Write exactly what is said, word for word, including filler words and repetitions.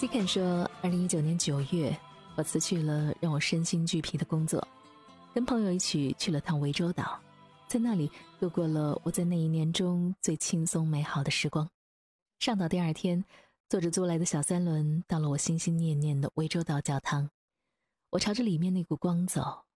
C Ken 说，二零一九年九月，我辞去了让我身心俱疲的工作，跟朋友一起去了趟涠洲岛，在那里度过了我在那一年中最轻松美好的时光。上岛第二天，坐着租来的小三轮到了我心心念念的涠洲岛教堂，我朝着里面那股光走，